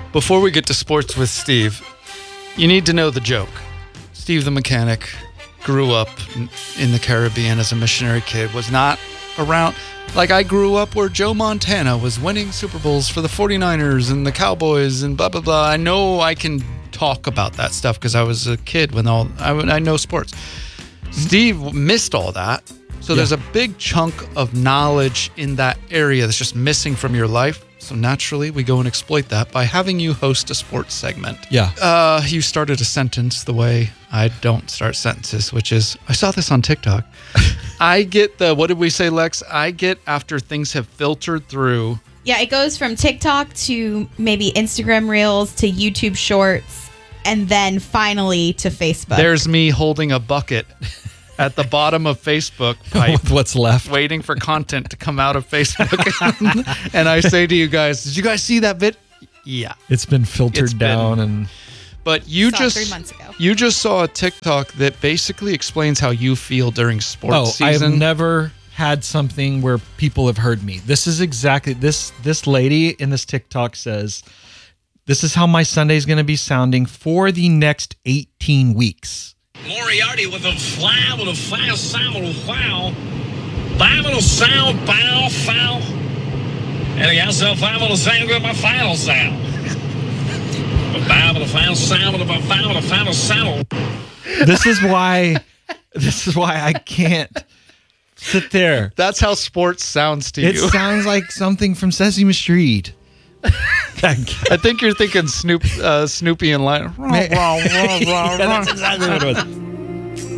Before we get to sports with Steve, you need to know the joke. Steve the mechanic grew up in the Caribbean as a missionary kid, was not around. Like, I grew up where Joe Montana was winning Super Bowls for the 49ers and the Cowboys and blah, blah, blah. I know I can talk about that stuff because I was a kid when I know sports. Steve missed all that. So there's a big chunk of knowledge in that area that's just missing from your life. So naturally, we go and exploit that by having you host a sports segment. Yeah. You started a sentence the way I don't start sentences, which is, I saw this on TikTok. I get what did we say, Lex? I get after things have filtered through. Yeah, it goes from TikTok to maybe Instagram Reels to YouTube Shorts, and then finally to Facebook. There's me holding a bucket at the bottom of Facebook pipe, With what's left. waiting for content to come out of Facebook. And I say to you guys, did you guys see that vid? Yeah. It's been filtered down and But you Saw it just 3 months ago. You just saw a TikTok that basically explains how you feel during sports I've season. never had something where people have heard me. This is exactly this lady in this TikTok says, this is how my Sunday is going to be sounding for the next 18 weeks. Moriarty with a fly, with a fast sound, with a foul. Five with a sound, foul. And he has a five with a sound, with my final sound. A five with a final sound, with a five with a final sound. This is why I can't sit there. That's how sports sounds to It you. sounds like something from Sesame Street. I think you're thinking Snoopy and Lion. Yeah, that's exactly what it was.